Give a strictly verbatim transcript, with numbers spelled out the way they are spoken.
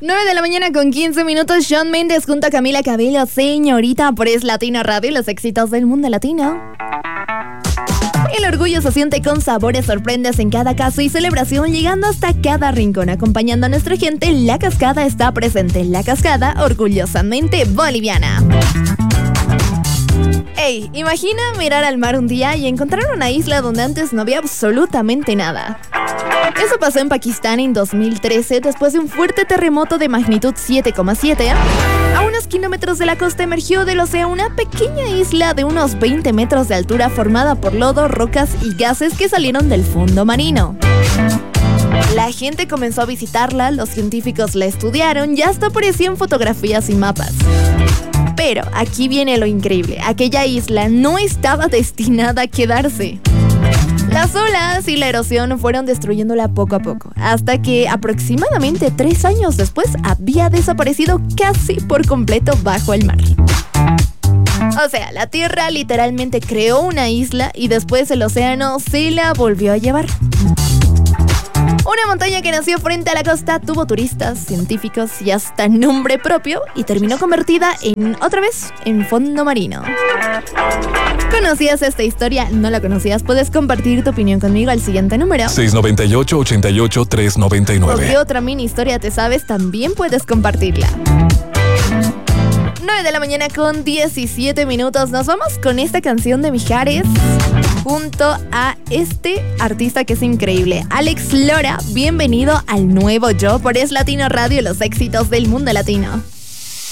nueve de la mañana con quince minutos. Shawn Mendes junto a Camila Cabello, señorita, por Es Latino Radio, los éxitos del mundo latino. El orgullo se siente con sabores, sorprendes en cada caso y celebración, llegando hasta cada rincón, acompañando a nuestra gente. La Cascada está presente. La Cascada, orgullosamente boliviana. Ey, imagina mirar al mar un día y encontrar una isla donde antes no había absolutamente nada. Eso pasó en Pakistán en dos mil trece, después de un fuerte terremoto de magnitud siete coma siete. A unos kilómetros de la costa emergió del océano una pequeña isla de unos veinte metros de altura formada por lodo, rocas y gases que salieron del fondo marino. La gente comenzó a visitarla, los científicos la estudiaron y hasta apareció en fotografías y mapas. Pero aquí viene lo increíble, aquella isla no estaba destinada a quedarse. Las olas y la erosión fueron destruyéndola poco a poco, hasta que aproximadamente tres años después había desaparecido casi por completo bajo el mar. O sea, la Tierra literalmente creó una isla y después el océano se la volvió a llevar. Una montaña que nació frente a la costa tuvo turistas, científicos y hasta nombre propio y terminó convertida en, otra vez, en fondo marino. ¿Conocías esta historia? ¿No la conocías? Puedes compartir tu opinión conmigo al siguiente número. seis nueve ocho, ocho ocho, tres nueve ¿O nueve. qué otra mini historia te sabes? También puedes compartirla. nueve de la mañana con diecisiete minutos. Nos vamos con esta canción de Mijares junto a este artista que es increíble, Alex Lora. Bienvenido al nuevo yo por Es Latino Radio, los éxitos del mundo latino.